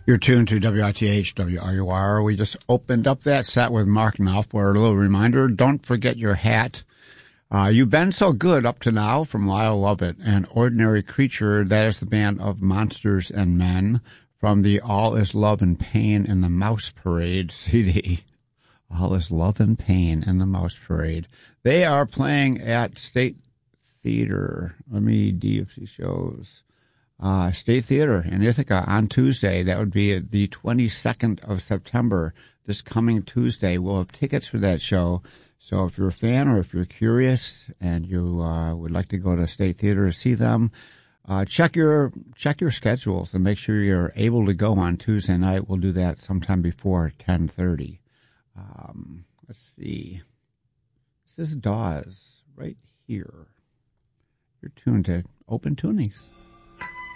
You're tuned to WITH WRUR. We just opened up that set with Mark Knopfler. A little reminder, don't forget your hat. You've been so good up to now from Lyle Lovett and Ordinary Creature. That is the band of Monsters and Men from the All Is Love and Pain in the Mouse Parade CD. All Is Love and Pain in the Mouse Parade. They are playing at State Theater. Let me DFC shows. State Theater in Ithaca on Tuesday. That would be the 22nd of September. This coming Tuesday, we'll have tickets for that show. So if you're a fan or if you're curious and you would like to go to State Theater to see them, check your schedules and make sure you're able to go on Tuesday night. We'll do that sometime before 10:30. Let's see. This is Dawes right here. You're tuned to Open Tunings.